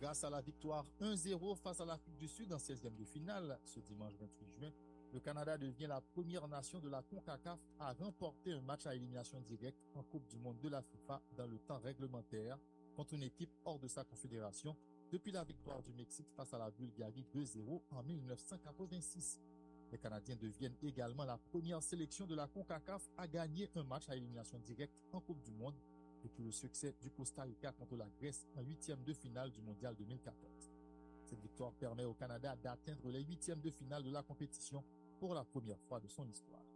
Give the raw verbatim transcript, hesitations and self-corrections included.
Grâce à la victoire un zéro face à l'Afrique du Sud en seizième de finale, ce dimanche vingt-huit juin, le Canada devient la première nation de la CONCACAF à remporter un match à élimination directe en Coupe du monde de la FIFA dans le temps réglementaire contre une équipe hors de sa confédération depuis la victoire du Mexique face à la Bulgarie deux zéro en mille neuf cent quatre-vingt-six. Les Canadiens deviennent également la première sélection de la CONCACAF à gagner un match à élimination directe en Coupe du monde depuis le succès du Costa Rica contre la Grèce en huitième de finale du Mondial deux mille quatorze. Cette victoire permet au Canada d'atteindre les huitièmes de finale de la compétition pour la première fois de son histoire.